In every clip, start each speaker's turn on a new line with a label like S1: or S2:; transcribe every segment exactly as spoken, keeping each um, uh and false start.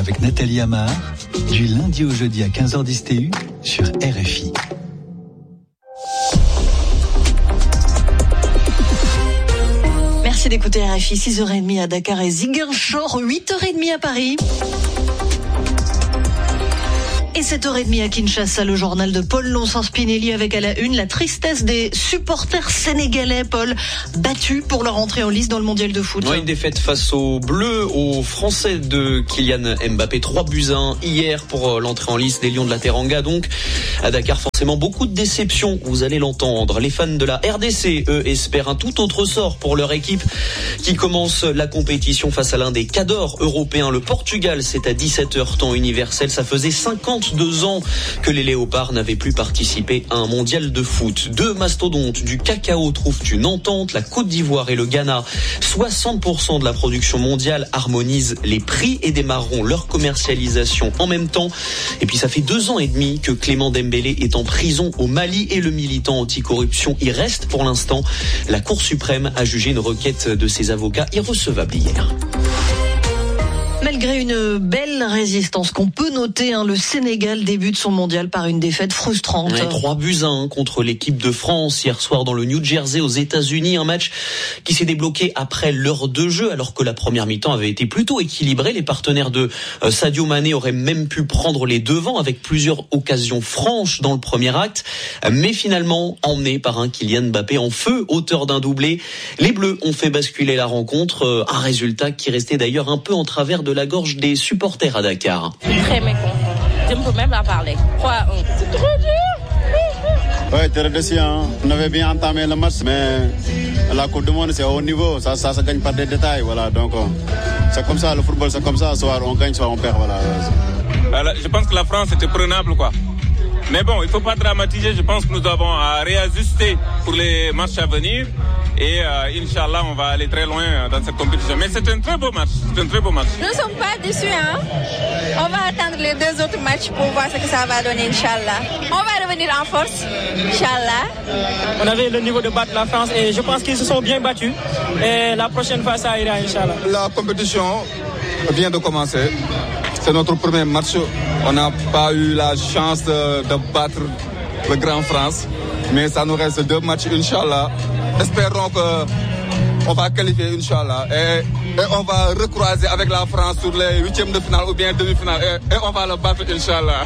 S1: Avec Nathalie Amar, du lundi au jeudi à quinze heures dix T U sur R F I.
S2: Merci d'écouter R F I, six heures trente à Dakar et Ziguinchor, huit heures trente à Paris. Et sept heures trente à Kinshasa, le journal de Paul Lonsens-Spinelli avec à la une la tristesse des supporters sénégalais, Paul, battus pour leur entrée en lice dans le mondial de foot.
S3: Ouais, une défaite face aux Bleus, aux Français de Kylian Mbappé, trois buts à un hier pour l'entrée en lice des Lions de la Teranga. Donc à Dakar, forcément beaucoup de déception, vous allez l'entendre. Les fans de la R D C, eux, espèrent un tout autre sort pour leur équipe qui commence la compétition face à l'un des cadors européens, le Portugal. C'est à dix-sept heures temps universel. Ça faisait cinquante-deux ans que les Léopards n'avaient plus participé à un mondial de foot. Deux mastodontes du cacao trouvent une entente. La Côte d'Ivoire et le Ghana, soixante pour cent de la production mondiale, harmonisent les prix et démarreront leur commercialisation en même temps. Et puis ça fait deux ans et demi que Clément Dembélé est en prison au Mali et le militant anticorruption y reste pour l'instant. La Cour suprême a jugé une requête de ses avocats irrecevable hier.
S2: Malgré une belle résistance qu'on peut noter, hein, le Sénégal débute son mondial par une défaite frustrante.
S3: Ouais, trois buts à un contre l'équipe de France hier soir dans le New Jersey aux États-Unis. Un match qui s'est débloqué après l'heure de jeu alors que la première mi-temps avait été plutôt équilibrée. Les partenaires de euh, Sadio Mané auraient même pu prendre les devants avec plusieurs occasions franches dans le premier acte. Mais finalement, emmenés par un Kylian Mbappé en feu, auteur d'un doublé, les Bleus ont fait basculer la rencontre. Euh, un résultat qui restait d'ailleurs un peu en travers de la gorge des supporters à Dakar.
S4: Très mécontent. Je ne peux même pas parler. trois à un. C'est trop dur.
S5: Ouais, très décevant. On avait bien entamé le match, mais la Coupe du Monde, c'est au haut niveau. Ça, ça se gagne par des détails. Voilà. Donc, c'est comme ça, le football, c'est comme ça. Soit on gagne, soit on perd. Voilà.
S6: Alors, je pense que la France était prenable, quoi. Mais bon, il ne faut pas dramatiser. Je pense que nous avons à réajuster pour les matchs à venir. Et euh, Inch'Allah, on va aller très loin dans cette compétition. Mais c'est un très beau match. C'est un très beau match.
S4: Nous ne sommes pas déçus, hein. On va attendre les deux autres matchs pour voir ce que ça va donner, Inch'Allah. On va revenir en force, Inch'Allah.
S7: On avait le niveau de battre la France et je pense qu'ils se sont bien battus. Et la prochaine fois, ça ira, Inch'Allah.
S8: La compétition vient de commencer. C'est notre premier match. On n'a pas eu la chance de, de battre le Grand France. Mais ça nous reste deux matchs, Inch'Allah. Espérons qu'on va qualifier, Inch'Allah. Et, et on va recroiser avec la France sur les huitièmes de finale ou bien demi-finale. Et, et on va le battre, Inch'Allah.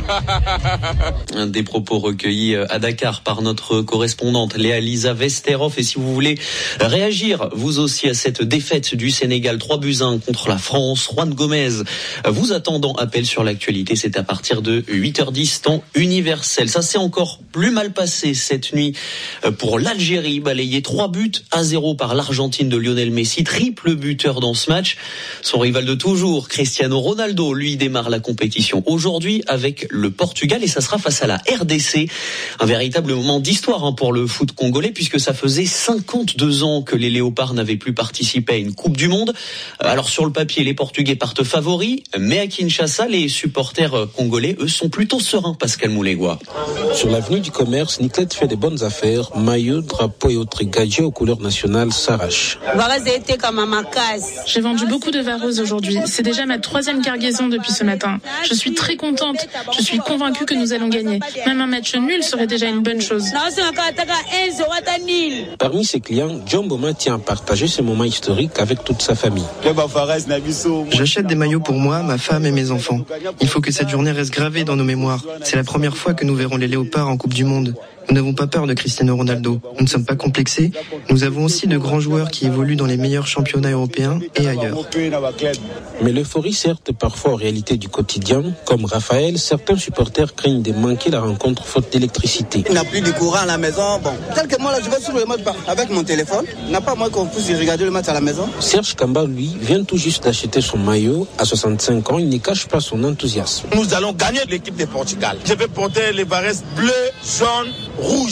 S3: Des propos recueillis à Dakar par notre correspondante Léa-Lisa Vesterhoff. Et si vous voulez réagir, vous aussi, à cette défaite du Sénégal, trois buts à un contre la France, Juan Gomez vous attendant appel sur l'actualité. C'est à partir de huit heures dix, temps universel. Ça s'est encore plus mal passé cette nuit pour l'Algérie, balayé trois buts à zéro par l'Argentine de Lionel Messi, triple buteur dans ce match. Son rival de toujours, Cristiano Ronaldo, lui démarre la compétition aujourd'hui avec le Portugal et ça sera face à la R D C. Un véritable moment d'histoire hein, pour le foot congolais puisque ça faisait cinquante-deux ans que les Léopards n'avaient plus participé à une Coupe du Monde. Alors sur le papier, les Portugais partent favoris, mais à Kinshasa, les supporters congolais, eux, sont plutôt sereins, Pascal Moulegua.
S9: Sur l'avenue du commerce, Niclette fait des bonnes affaires. Maillot, drapeau et autres gadgets aux couleurs nationales s'arrachent.
S10: J'ai vendu beaucoup de vareuses aujourd'hui. C'est déjà ma troisième cargaison depuis ce matin. Je suis très contente. Je suis convaincue que nous allons gagner. Même un match nul serait déjà une bonne chose.
S9: Parmi ses clients, John Boma tient à partager ce moment historique avec toute sa famille.
S11: J'achète des maillots pour moi, ma femme et mes enfants. Il faut que cette journée reste gravée dans nos mémoires. C'est la première fois que nous verrons les Léopards en Coupe du Monde. Nous n'avons pas peur de Cristiano Ronaldo. Nous ne sommes pas complexés. Nous avons aussi de grands joueurs qui évoluent dans les meilleurs championnats européens et ailleurs.
S9: Mais l'euphorie certes parfois aux réalités du quotidien. Comme Raphaël, certains supporters craignent de manquer la rencontre faute d'électricité.
S12: Il n'y a plus de courant à la maison. Bon, quelques mois là, je vais suivre le match avec mon téléphone. Il n'y a pas moins qu'on puisse regarder le match à la maison.
S9: Serge Kamba, lui, vient tout juste d'acheter son maillot. À soixante-cinq ans, il ne cache pas son enthousiasme.
S13: Nous allons gagner l'équipe de Portugal. Je vais porter les vareuses bleues, jaunes, rouge.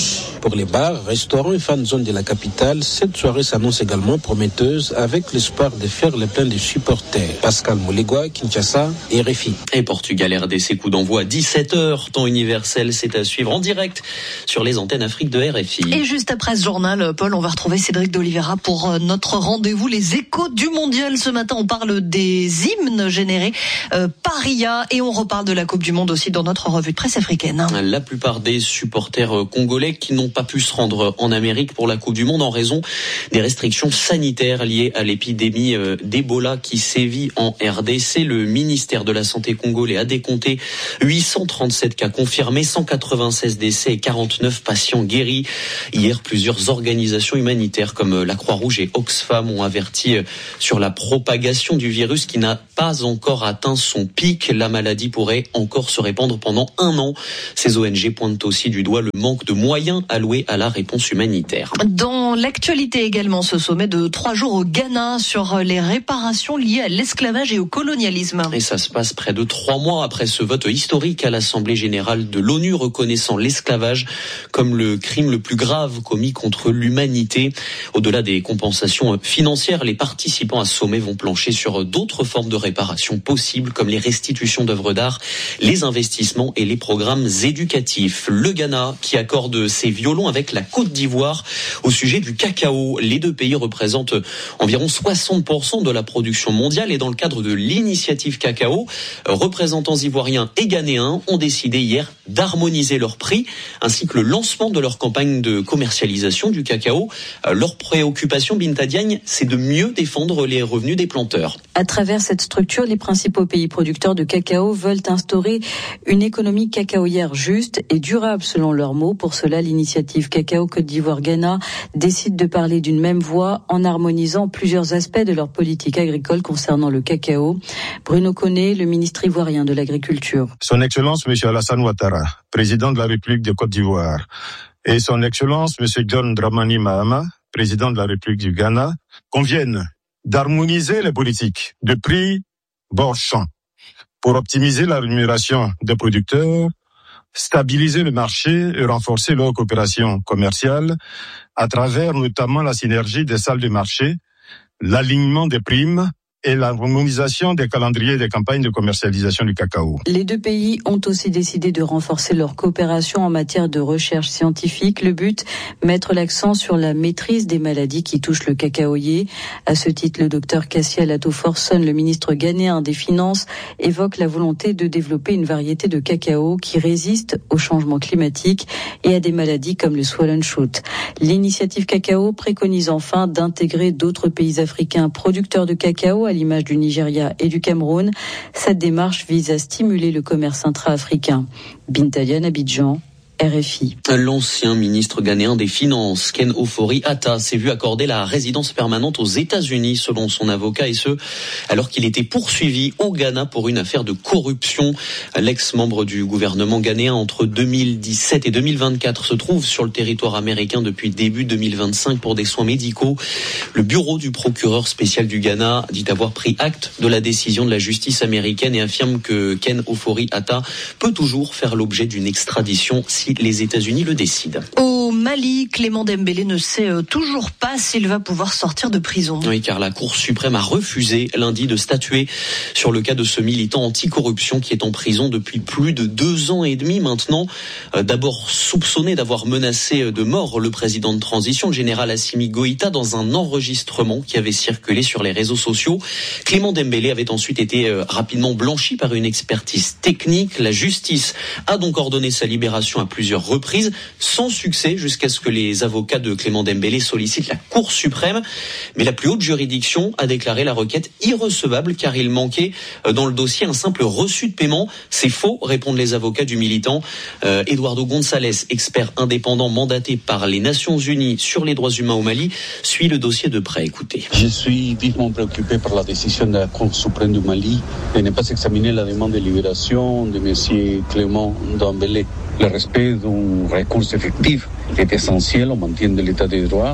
S9: Pour les bars, restaurants et fan zones de la capitale, cette soirée s'annonce également prometteuse avec l'espoir de faire le plein des supporters. Pascal Moulegua, Kinshasa, R F I.
S3: Et Portugal R D C, coup d'envoi à dix-sept heures, temps universel, c'est à suivre en direct sur les antennes Afrique de R F I.
S2: Et juste après ce journal, Paul, on va retrouver Cédric d'Oliveira pour notre rendez-vous Les Échos du Mondial. Ce matin, on parle des hymnes générés euh, par I A et on reparle de la Coupe du Monde aussi dans notre revue de presse africaine.
S3: La plupart des supporters congolais qui n'ont pas pu se rendre en Amérique pour la Coupe du Monde en raison des restrictions sanitaires liées à l'épidémie d'Ebola qui sévit en R D C. Le ministère de la Santé congolais a décompté huit cent trente-sept cas confirmés, cent quatre-vingt-seize décès et quarante-neuf patients guéris. Hier, plusieurs organisations humanitaires comme la Croix-Rouge et Oxfam ont averti sur la propagation du virus qui n'a pas encore atteint son pic. La maladie pourrait encore se répandre pendant un an. Ces O N G pointent aussi du doigt le manque de moyens alloués à la réponse humanitaire.
S2: Dans l'actualité également, ce sommet de trois jours au Ghana sur les réparations liées à l'esclavage et au colonialisme.
S3: Et ça se passe près de trois mois après ce vote historique à l'Assemblée générale de l'ONU reconnaissant l'esclavage comme le crime le plus grave commis contre l'humanité. Au-delà des compensations financières, les participants à ce sommet vont plancher sur d'autres formes de réparation possibles comme les restitutions d'œuvres d'art, les investissements et les programmes éducatifs. Le Ghana qui accorde ses violons avec la Côte d'Ivoire au sujet du cacao. Les deux pays représentent environ soixante pour cent de la production mondiale et dans le cadre de l'initiative cacao, représentants ivoiriens et ghanéens ont décidé hier d'harmoniser leurs prix ainsi que le lancement de leur campagne de commercialisation du cacao. Leur préoccupation, Binta Diagne, c'est de mieux défendre les revenus des planteurs.
S13: À travers cette structure, les principaux pays producteurs de cacao veulent instaurer une économie cacaoyère juste et durable selon leurs mots. Pour cela, l'initiative Cacao Côte d'Ivoire-Ghana décide de parler d'une même voix en harmonisant plusieurs aspects de leur politique agricole concernant le cacao. Bruno Koné, le ministre ivoirien de l'Agriculture.
S14: Son Excellence M. Alassane Ouattara, président de la République de Côte d'Ivoire, et Son Excellence M. John Dramani Mahama, président de la République du Ghana, conviennent d'harmoniser les politiques de prix bord-champ pour optimiser la rémunération des producteurs, stabiliser le marché et renforcer leur coopération commerciale à travers notamment la synergie des salles de marché, l'alignement des primes et l'harmonisation des calendriers des campagnes de commercialisation du cacao.
S13: Les deux pays ont aussi décidé de renforcer leur coopération en matière de recherche scientifique. Le but, mettre l'accent sur la maîtrise des maladies qui touchent le cacaoyer. À ce titre, le docteur Kassia Lato-Forson, le ministre ghanéen des Finances, évoque la volonté de développer une variété de cacao qui résiste au changement climatique et à des maladies comme le swollen shoot. L'initiative cacao préconise enfin d'intégrer d'autres pays africains producteurs de cacao à l'image du Nigeria et du Cameroun. Cette démarche vise à stimuler le commerce intra-africain. Binta Diagne, Abidjan, R F I.
S3: L'ancien ministre ghanéen des Finances, Ken Ofori-Atta, s'est vu accorder la résidence permanente aux États-Unis, selon son avocat, et ce, alors qu'il était poursuivi au Ghana pour une affaire de corruption. L'ex-membre du gouvernement ghanéen entre deux mille dix-sept et deux mille vingt-quatre se trouve sur le territoire américain depuis début deux mille vingt-cinq pour des soins médicaux. Le bureau du procureur spécial du Ghana dit avoir pris acte de la décision de la justice américaine et affirme que Ken Ofori-Atta peut toujours faire l'objet d'une extradition si les États-Unis le décident.
S2: Au Mali, Clément Dembélé ne sait toujours pas s'il va pouvoir sortir de prison.
S3: Oui, car la Cour suprême a refusé lundi de statuer sur le cas de ce militant anticorruption qui est en prison depuis plus de deux ans et demi maintenant. D'abord soupçonné d'avoir menacé de mort le président de transition, le général Assimi Goïta, dans un enregistrement qui avait circulé sur les réseaux sociaux. Clément Dembélé avait ensuite été rapidement blanchi par une expertise technique. La justice a donc ordonné sa libération à plusieurs reprises, sans succès, jusqu'à ce que les avocats de Clément Dembélé sollicitent la Cour suprême. Mais la plus haute juridiction a déclaré la requête irrecevable car il manquait dans le dossier un simple reçu de paiement. C'est faux, répondent les avocats du militant. Euh, Eduardo González, expert indépendant mandaté par les Nations Unies sur les droits humains au Mali, suit le dossier de près. Écoutez.
S15: Je suis vivement préoccupé par la décision de la Cour suprême du Mali de ne pas examiner la demande de libération de M. Clément Dembélé. Le respect d'un recours effectif est essentiel au maintien de l'état de droit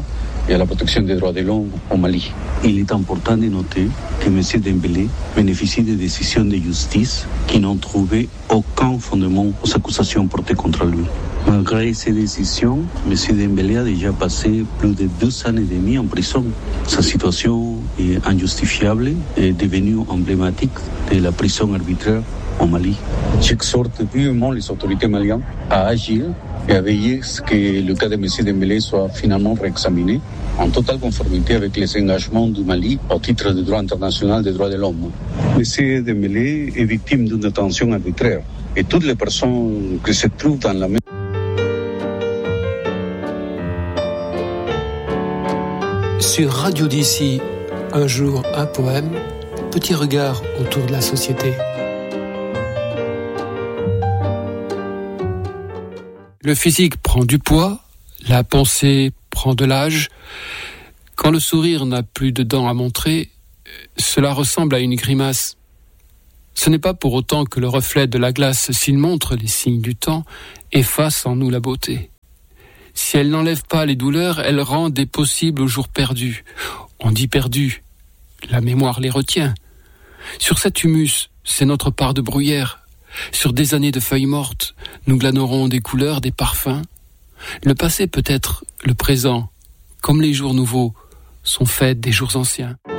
S15: et à la protection des droits de l'homme au Mali. Il est important de noter que M. Dembélé bénéficie de décisions de justice qui n'ont trouvé aucun fondement aux accusations portées contre lui. Malgré ces décisions, M. Dembélé a déjà passé plus de deux ans et demi en prison. Sa situation est injustifiable et est devenue emblématique de la prison arbitraire au Mali. J'exhorte vivement les autorités maliennes à agir et à veiller à ce que le cas de M. Dembélé soit finalement réexaminé en totale conformité avec les engagements du Mali au titre du droit international des droits de l'homme. M. Dembélé est victime d'une détention arbitraire et toutes les personnes qui se trouvent dans la même
S16: Sur Radio d'ici, un jour, un poème, petit regard autour de la société. Le physique prend du poids, la pensée prend de l'âge. Quand le sourire n'a plus de dents à montrer, cela ressemble à une grimace. Ce n'est pas pour autant que le reflet de la glace, s'il montre les signes du temps, efface en nous la beauté. Si elle n'enlève pas les douleurs, elle rend des possibles aux jours perdus. On dit perdus, la mémoire les retient. Sur cet humus, c'est notre part de bruyère. Sur des années de feuilles mortes, nous glanerons des couleurs, des parfums. Le passé peut être le présent, comme les jours nouveaux sont faits des jours anciens.